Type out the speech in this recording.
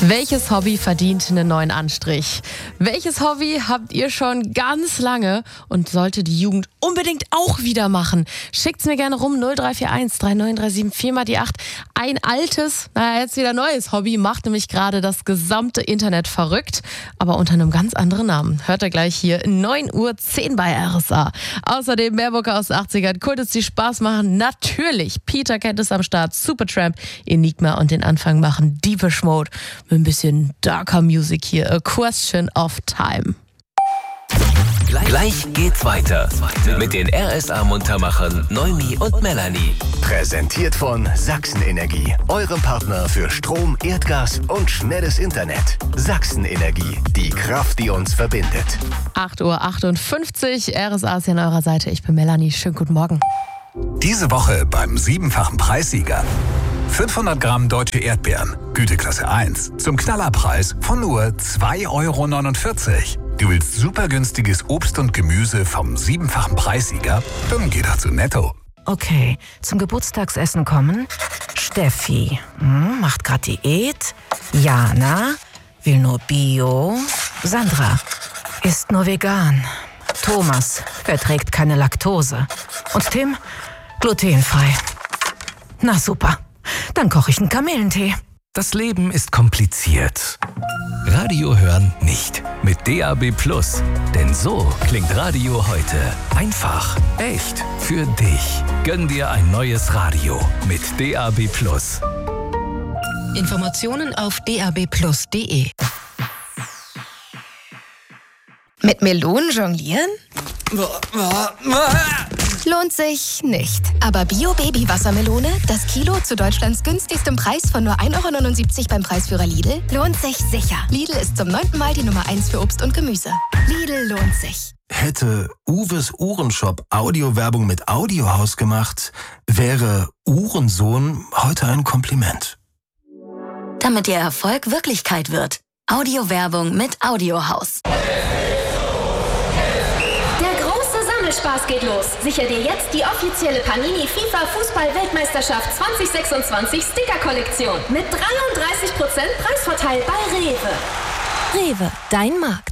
Welches Hobby verdient einen neuen Anstrich? Welches Hobby habt ihr schon ganz lange und sollte die Jugend unbedingt auch wieder machen? Schickt's mir gerne rum, 0341 3937 4 mal die 8. Ein altes, jetzt wieder neues Hobby macht nämlich gerade das gesamte Internet verrückt, aber unter einem ganz anderen Namen. Hört ihr gleich hier 9:10 Uhr bei RSA. Außerdem Mehrmucke aus den 80ern, Kultus, die Spaß machen. Natürlich, Peter kennt es am Start, Supertramp, Enigma und den Anfang machen Deepish Mode. Mit ein bisschen darker Music hier. A Question of Time. Gleich geht's weiter mit den RSA-Muntermachern Noemi und Melanie. Präsentiert von Sachsenenergie, eurem Partner für Strom, Erdgas und schnelles Internet. Sachsenenergie, die Kraft, die uns verbindet. 8:58 Uhr, RSA ist hier an eurer Seite. Ich bin Melanie, schönen guten Morgen. Diese Woche beim 7-fachen Preissieger. 500 Gramm deutsche Erdbeeren, Güteklasse 1, zum Knallerpreis von nur 2,49 €. Du willst super günstiges Obst und Gemüse vom 7-fachen Preissieger? Dann geh doch zu Netto. Okay, zum Geburtstagsessen kommen. Steffi, macht grad Diät. Jana, will nur Bio. Sandra, isst nur vegan. Thomas, verträgt keine Laktose. Und Tim, glutenfrei. Na super. Dann koche ich einen Kamillentee. Das Leben ist kompliziert. Radio hören nicht. Mit DAB+. Denn so klingt Radio heute. Einfach, echt, für dich. Gönn dir ein neues Radio mit DAB+. Informationen auf dabplus.de. Mit Melonen jonglieren? Lohnt sich nicht. Aber Bio-Baby-Wassermelone, das Kilo zu Deutschlands günstigstem Preis von nur 1,79 € beim Preisführer Lidl, lohnt sich sicher. Lidl ist zum 9. Mal die Nummer 1 für Obst und Gemüse. Lidl lohnt sich. Hätte Uwes Uhrenshop Audiowerbung mit Audiohaus gemacht, wäre Uhrensohn heute ein Kompliment. Damit Ihr Erfolg Wirklichkeit wird. Audiowerbung mit Audiohaus. Spaß geht los. Sicher dir jetzt die offizielle Panini FIFA Fußball-Weltmeisterschaft 2026 Sticker-Kollektion mit 33% Preisvorteil bei Rewe. Rewe, dein Markt.